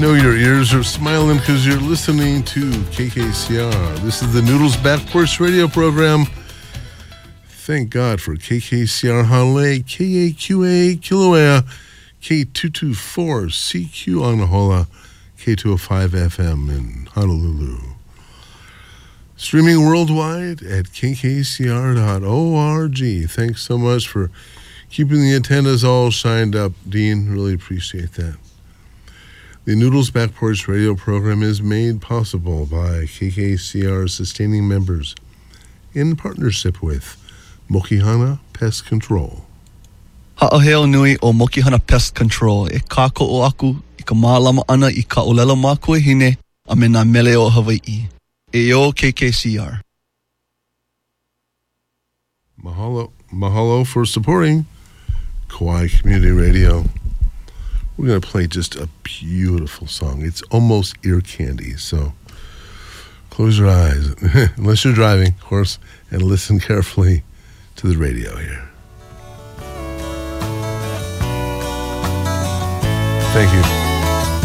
know your ears are smiling because you're listening to KKCR. This is the Noodles Back Porch radio program. Thank God for KKCR Hanalei, KAQA Kilauea, K224CQ Anahola, K205 FM in Honolulu. Streaming worldwide at kkcr.org. Thanks so much for keeping the antennas all shined up, Dean. Really appreciate that. The Noodles Back Porch radio program is made possible by KKCR sustaining members in partnership with Mokihana Pest Control. Ha'aheo nui o Mokihana Pest Control e kako o aku I ka mālama ana I ka olela mākua hine a me nā mele o Hawaii. E o KKCR. Mahalo for supporting Kauai Community Radio. We're going to play just a beautiful song. It's almost ear candy, so close your eyes, unless you're driving, of course, and listen carefully to the radio here. Thank you.